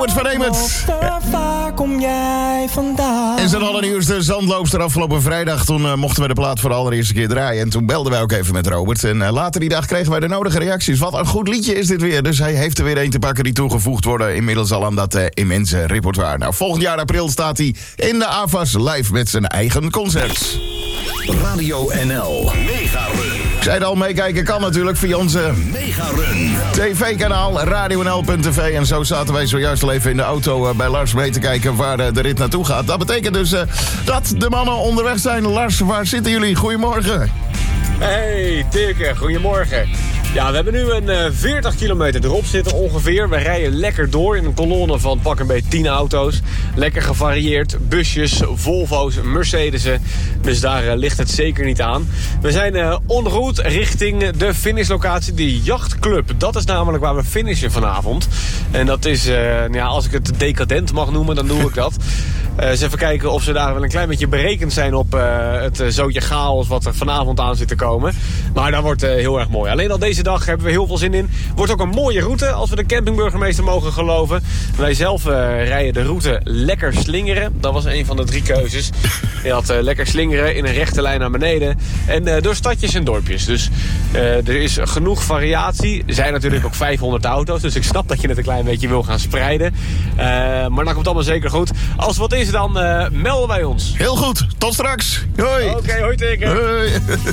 Robert van Emert. Waar kom jij vandaan? En zijn allernieuwste zandloopster afgelopen vrijdag. Toen mochten we de plaat voor de allereerste keer draaien. En toen belden wij ook even met Robert. En later die dag kregen wij de nodige reacties. Wat een goed liedje is dit weer. Dus hij heeft er weer een te pakken die toegevoegd worden. Inmiddels al aan dat immense repertoire. Nou, volgend jaar april staat hij in de AVAS live met zijn eigen concert. Radio NL Megarun. Ik zei het al, meekijken kan natuurlijk via onze Megarun tv-kanaal radionl.tv. En zo zaten wij zojuist al even in de auto bij Lars mee te kijken waar de rit naartoe gaat. Dat betekent dus dat de mannen onderweg zijn. Lars, waar zitten jullie? Goedemorgen. Hey, Dirk, goedemorgen. Ja, we hebben nu een 40 kilometer erop zitten ongeveer. We rijden lekker door in een kolonne van pak een beetje 10 auto's. Lekker gevarieerd. Busjes, Volvo's, Mercedes'en. Dus daar ligt het zeker niet aan. We zijn en route richting de finishlocatie, de Jachtclub. Dat is namelijk waar we finishen vanavond. En dat is, als ik het decadent mag noemen, dan doe ik dat. Eens even kijken of ze daar wel een klein beetje berekend zijn op het zootje chaos wat er vanavond aan zit te komen. Maar dat wordt heel erg mooi. Alleen al deze dag hebben we heel veel zin in. Wordt ook een mooie route als we de campingburgemeester mogen geloven. Wij zelf rijden de route lekker slingeren. Dat was een van de 3 keuzes. Je had lekker slingeren in een rechte lijn naar beneden. En door stadjes en dorpjes. Dus er is genoeg variatie. Er zijn natuurlijk ook 500 auto's. Dus ik snap dat je het een klein beetje wil gaan spreiden. Maar dan komt het allemaal zeker goed. Als er wat is, dan melden wij ons. Heel goed, tot straks. Hoi. Oké, hoi teken. Hoi.